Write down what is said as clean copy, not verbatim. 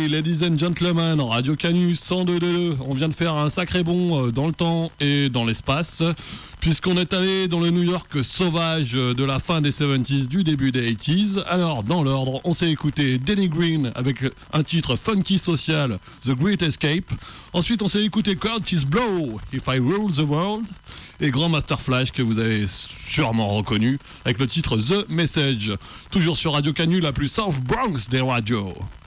ladies and gentlemen, Radio Canu 102.2. On vient de faire un sacré bond dans le temps et dans l'espace, puisqu'on est allé dans le New York sauvage de la fin des 70s, du début des 80s. Alors, dans l'ordre, on s'est écouté Denny Green avec un titre funky social, The Great Escape. Ensuite, on s'est écouté Curtis Blow, If I Rule the World. Et Grand Master Flash, que vous avez sûrement reconnu, avec le titre The Message. Toujours sur Radio Canu, la plus South Bronx des radios.